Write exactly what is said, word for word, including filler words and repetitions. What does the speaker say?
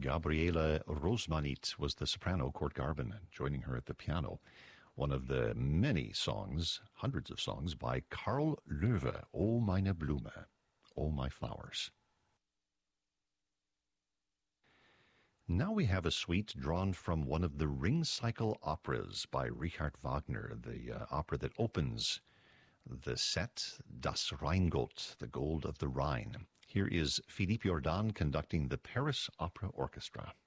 Gabriela Rosmanit was the soprano, Kurt Garben joining her at the piano. One of the many songs, hundreds of songs, by Karl Löwe, O meine Blume, O my flowers. Now we have a suite drawn from one of the Ring Cycle operas by Richard Wagner, the uh, opera that opens the set, Das Rheingold, the Gold of the Rhine. Here is Philippe Jordan conducting the Paris Opera Orchestra.